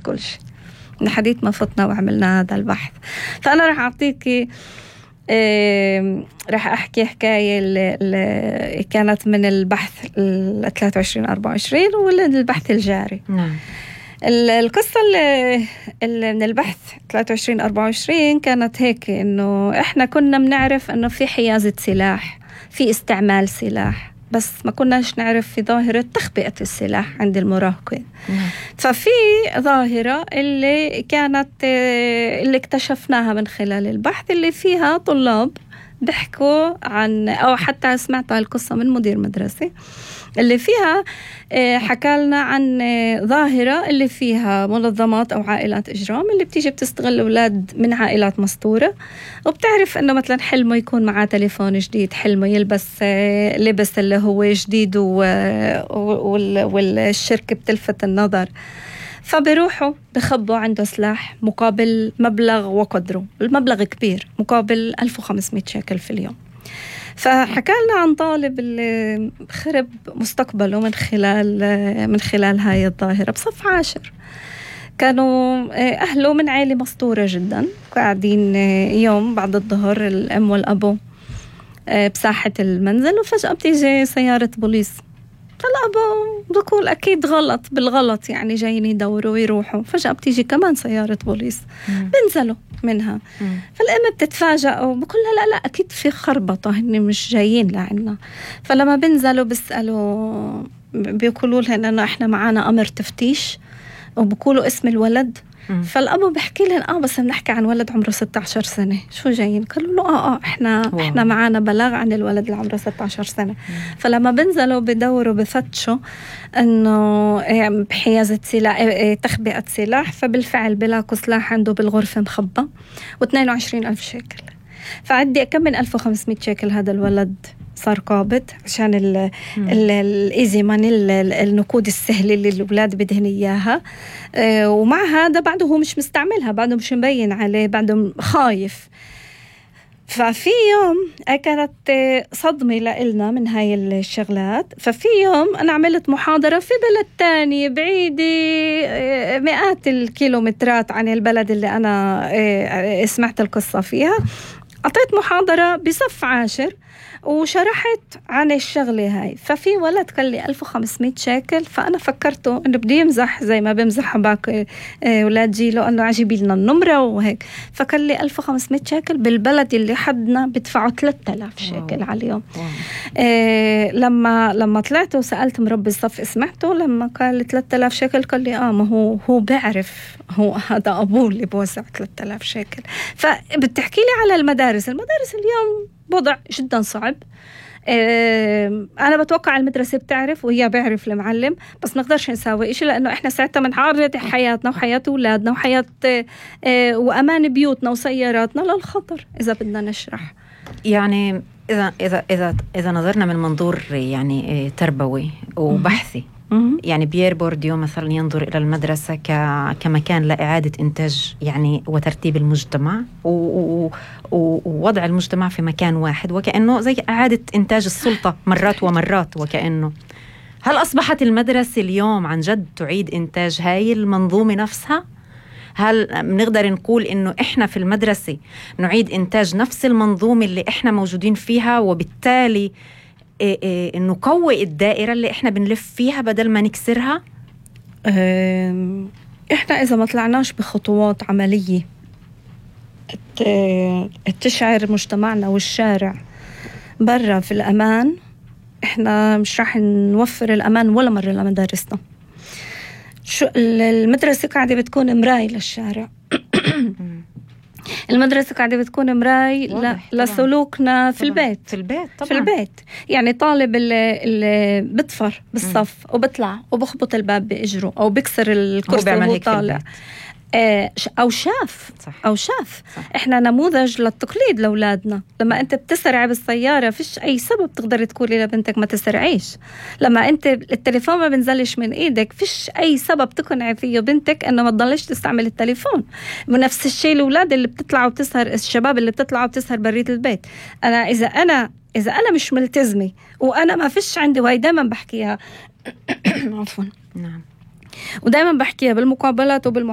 كل شيء من حديث ما فتنا وعملنا هذا البحث. فأنا رح أعطيكي رح أحكي حكاية اللي كانت من البحث 23-24 والبحث الجاري. نعم. القصة اللي من البحث 23-24 كانت هيك، إنه إحنا كنا بنعرف إنه في حيازة سلاح، في استعمال سلاح، بس ما كناش نعرف في ظاهرة تخبئة السلاح عند المراهقين. ففي ظاهرة اللي كانت اللي اكتشفناها من خلال البحث اللي فيها طلاب ضحكوا عن، أو حتى سمعت القصة من مدير مدرسة اللي فيها حكى لنا عن ظاهرة اللي فيها منظمات أو عائلات إجرام اللي بتيجي بتستغل أولاد من عائلات مستورة، وبتعرف إنه مثلا حلمه يكون معاه تليفون جديد، حلمه يلبس لبس اللي هو جديد والشركة بتلفت النظر، فبيروحوا بخبوا عنده سلاح مقابل مبلغ وقدره، المبلغ كبير مقابل 1500 شيكل في اليوم. فحكى لنا عن طالب اللي خرب مستقبله من خلال هاي الظاهرة. بصف 10 كانوا أهله من عائلة مسطورة جدا، قاعدين يوم بعد الظهر الأم والأبو بساحة المنزل، وفجأة بتيجي سيارة بوليس. فالأبو بقول أكيد غلط بالغلط، يعني جايين يدوروا ويروحوا، فجأة بتيجي كمان سيارة بوليس بنزلوا منها. فالأم بتتفاجأ وبقول لا لا أكيد في خربطة، هن مش جايين لعنا. فلما بنزلوا بيسألوا، بيقولوا لهم إنه إحنا معانا أمر تفتيش، وبقولوا اسم الولد. فالأبو بحكي لهم بس بنحكي عن ولد عمره 16 سنة، شو جايين؟ قالوا له إحنا معانا بلاغ عن الولد اللي عمره 16 سنة. فلما بنزلوا بدوروا بفتشوا إنه بحيازة سلاح، تخبئة سلاح، فبالفعل بلاقوا سلاح عنده بالغرفة مخبى و22,000 شيكل. فعدي كم من 1500 شيكل هذا الولد صار قابض عشان الإيزي ماني، النقود السهلة اللي الأولاد بدهن إياها. ومع هذا بعده هو مش مستعملها، بعده مش مبين عليه، بعده خايف. ففي يوم كانت صدمة لإلنا من هاي الشغلات. ففي يوم أنا عملت محاضرة في بلد تاني بعيدة مئات الكيلومترات عن البلد اللي أنا سمعت القصة فيها. أعطيت محاضرة بصف 10 وشرحت عن الشغلة هاي. ففي ولد قال لي 1500 شيكل، فأنا فكرته إنه بده يمزح زي ما بمزح باقي ولاد جيله، إنه عجيبي لنا النمرة وهيك. فقال لي 1500 شيكل بالبلد اللي حدنا بدفعوا 3000 شيكل على اليوم. لما طلعت وسألت مربي الصف سمعته لما قال 3000 شيكل، قال لي ما هو بيعرف، هو هذا أبوه اللي بوزع 3000 شيكل. فبتحكي لي على المدارس اليوم وضع جدا صعب. أنا بتوقع المدرسة بتعرف وهي بيعرف المعلم، بس نقدرش نساوي إشي، لأنه إحنا ساعتها بنعرض حياتنا وحياة أولادنا وحياة وأمان بيوتنا وسياراتنا للخطر إذا بدنا نشرح. يعني إذا نظرنا من منظور يعني تربوي وبحثي، يعني بيير بورديو مثلا ينظر إلى المدرسة كمكان لإعادة إنتاج يعني وترتيب المجتمع ووضع المجتمع في مكان واحد، وكأنه زي إعادة إنتاج السلطة مرات ومرات. وكأنه هل أصبحت المدرسة اليوم عن جد تعيد إنتاج هاي المنظومة نفسها؟ هل نقدر نقول إنه إحنا في المدرسة نعيد إنتاج نفس المنظومة اللي إحنا موجودين فيها، وبالتالي نقوي الدائرة اللي إحنا بنلف فيها بدل ما نكسرها؟ إحنا إذا ما طلعناش بخطوات عملية تشعر مجتمعنا والشارع برا في الأمان، إحنا مش راح نوفر الأمان ولا مرة لمدارسنا. المدرسة قاعدة بتكون مراية للشارع. المدرسة قاعدة بتكون مراي لسلوكنا في البيت. طبعا. في البيت يعني طالب اللي بتفر بالصف وبطلع وبخبط الباب بإجره أو بكسر الكرسي وهو طالع، أو شاف. صح. إحنا نموذج للتقليد لأولادنا. لما أنت بتسرع بالسيارة فيش أي سبب تقدر تقولي لبنتك ما تسرعيش. لما أنت التليفون ما بنزلش من إيدك فيش أي سبب تقنعي فيه بنتك أنه ما تضلش تستعمل التليفون. ونفس الشيء الأولاد اللي بتطلع وبتسهر، الشباب اللي بتطلع وبتسهر بريد البيت. إذا أنا مش ملتزمة وأنا ما فيش عندي، وهي دايما بحكيها عفوا. نعم. ودايما بحكيها بالمقابلات